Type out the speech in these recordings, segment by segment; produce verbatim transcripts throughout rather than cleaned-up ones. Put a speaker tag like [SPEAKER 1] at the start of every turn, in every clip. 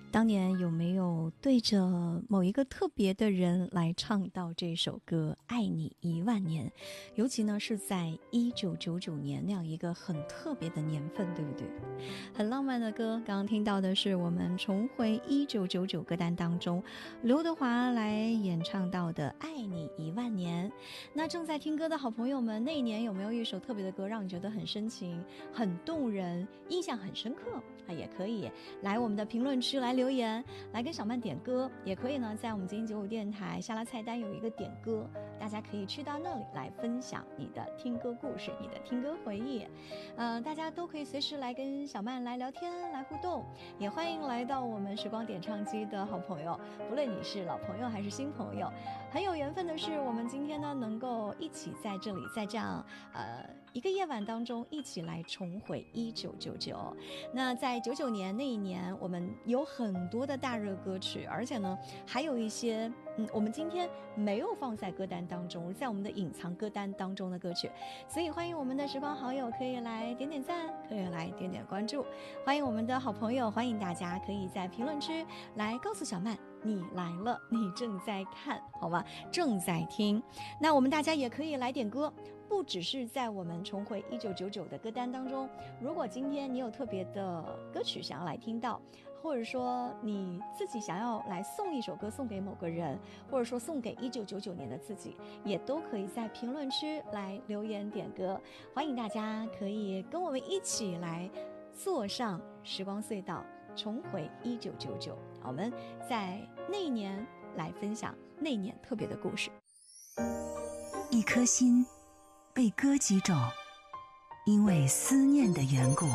[SPEAKER 1] 当年有没有对着某一个特别的人来唱到这首歌《爱你一万年》？尤其呢是在一九九九年那样一个很特别的年份，对不对？很浪漫的歌，刚刚听到的是我们重回一九九九歌单当中刘德华来演唱到的《爱你一万年》。那正在听歌的好朋友们，那一年有没有一首特别的歌让你觉得很深情、很动人、印象很深刻啊？也可以来我们的评论区来留言，来跟小曼点歌，也可以呢在我们精英九五电台下拉菜单有一个点歌，大家可以去到那里来分享你的听歌故事、你的听歌回忆。呃，大家都可以随时来跟小曼来聊天、来互动，也欢迎来到我们时光点唱机的好朋友，不论你是老朋友还是新朋友，很有缘分的是，我们今天呢能够一起在这里，在这样呃一个夜晚当中，一起来重回一九九九。那在九九年那一年，我们有很多的大热歌曲，而且呢还有一些嗯我们今天没有放在歌单当中，在我们的隐藏歌单当中的歌曲，所以欢迎我们的时光好友可以来点点赞，可以来点点关注，欢迎我们的好朋友，欢迎大家可以在评论区来告诉小曼你来了，你正在看好吗？正在听。那我们大家也可以来点歌，不只是在我们重回一九九九的歌单当中，如果今天你有特别的歌曲想要来听到，或者说你自己想要来送一首歌送给某个人，或者说送给一九九九年的自己，也都可以在评论区来留言点歌。欢迎大家可以跟我们一起来坐上时光隧道，重回一九九九，我们在那一年来分享那一年特别的故事。
[SPEAKER 2] 一颗心被歌击中，因为思念的缘故。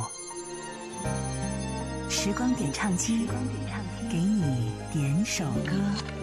[SPEAKER 2] 时光点唱机，给你点首歌。